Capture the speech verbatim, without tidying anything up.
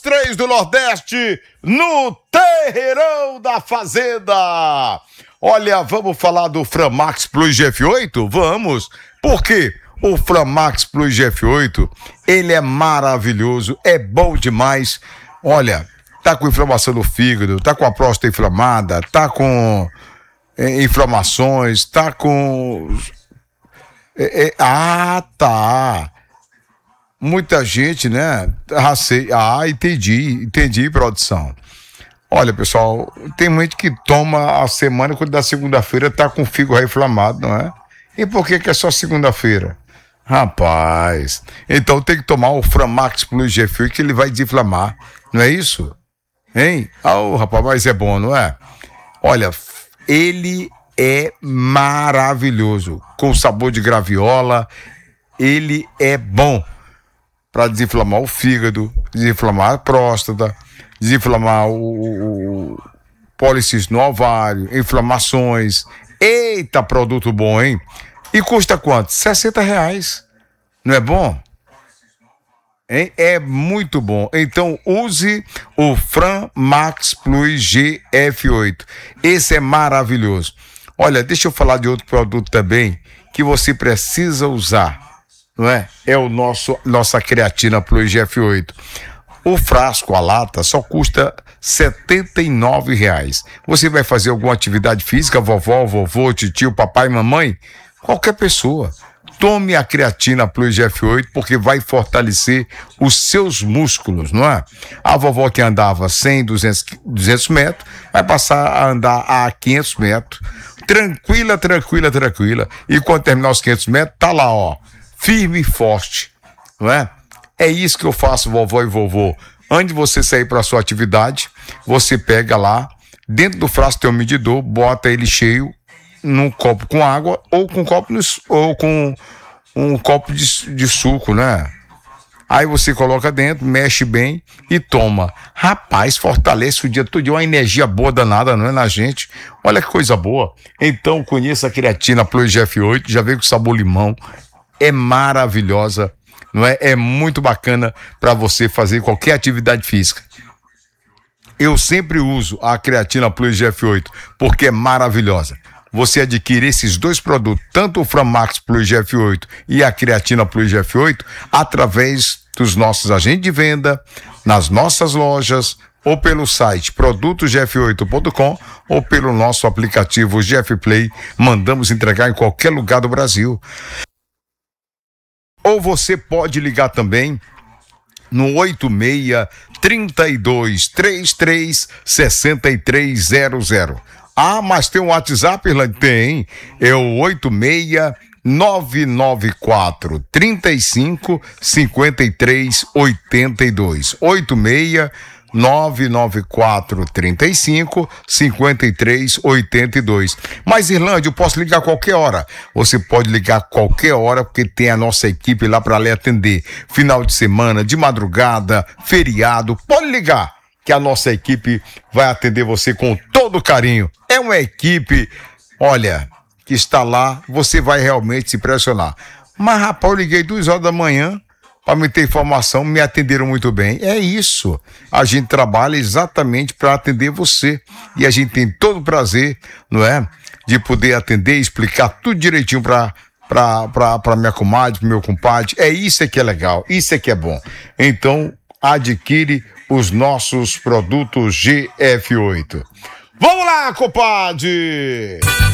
Três do Nordeste, no Terreirão da Fazenda. Olha, vamos falar do Framax Plus G F oito? Vamos. Por quê? O Framax Plus G F oito, ele é maravilhoso, é bom demais. Olha, tá com inflamação no fígado, tá com a próstata inflamada, tá com é, inflamações, tá com... É, é, ah, tá... Muita gente, né? Ah, entendi, entendi, produção. Olha, pessoal, tem gente que toma a semana quando da segunda-feira tá com o fígado inflamado, não é? E por que que é só segunda-feira? Rapaz, então tem que tomar o Framax Plus G F oito que ele vai desinflamar, não é isso? Hein? Ah, oh, rapaz, mas é bom, não é? Olha, ele é maravilhoso, com sabor de graviola, ele é bom para desinflamar o fígado, desinflamar a próstata, desinflamar o, o policístico no ovário, inflamações. Eita, produto bom, hein? E custa quanto? sessenta reais. Não é bom? Hein? É muito bom. Então use o Framax Plus G F oito. Esse é maravilhoso. Olha, deixa eu falar de outro produto também que você precisa usar. Não é? É o nosso, nossa creatina Plus G F oito. O frasco, a lata, só custa setenta e nove reais. Você vai fazer alguma atividade física, vovó, vovô, tio, papai, mamãe? Qualquer pessoa. Tome a creatina Plus G F oito porque vai fortalecer os seus músculos, não é? A vovó que andava cem, duzentos, duzentos metros, vai passar a andar a quinhentos metros. Tranquila, tranquila, tranquila. E quando terminar os quinhentos metros, tá lá, ó. Firme e forte, não é? É isso que eu faço, vovó e vovô. Antes de você sair para sua atividade, você pega lá, dentro do frasco tem um medidor, bota ele cheio num copo com água ou com um copo, ou com um copo de, de suco, né? Aí você coloca dentro, mexe bem e toma. Rapaz, fortalece o dia todo, uma energia boa danada, não é, na gente? Olha que coisa boa. Então conheça a creatina Plus G F oito, já veio com sabor limão. É maravilhosa, não é? É muito bacana para você fazer qualquer atividade física. Eu sempre uso a creatina Plus G F oito porque é maravilhosa. Você adquire esses dois produtos, tanto o Framax Plus G F oito e a creatina Plus G F oito, através dos nossos agentes de venda, nas nossas lojas, ou pelo site produtos g f oito ponto com ou pelo nosso aplicativo G F Play. Mandamos entregar em qualquer lugar do Brasil. Ou você pode ligar também no oito seis, três dois, três três, seis três zero zero. Ah, mas tem um WhatsApp, Irlande? Tem, é o oito seis, nove nove quatro, três cinco, cinco três oito dois. oito seis, nove nove quatro, três cinco, cinco três oito dois. Mas, Irlande, eu posso ligar a qualquer hora. Você pode ligar a qualquer hora, porque tem a nossa equipe lá para lhe atender. Final de semana, de madrugada, feriado, pode ligar, que a nossa equipe vai atender você com todo carinho. É uma equipe, olha, que está lá, você vai realmente se impressionar. Mas, rapaz, eu liguei duas horas da manhã para me ter informação, me atenderam muito bem. É isso. A gente trabalha exatamente para atender você. E a gente tem todo o prazer, não é? De poder atender e explicar tudo direitinho para para minha comadre, pro meu compadre. É isso que é legal, isso é que é bom. Então, adquire os nossos produtos G F oito. Vamos lá, compadre!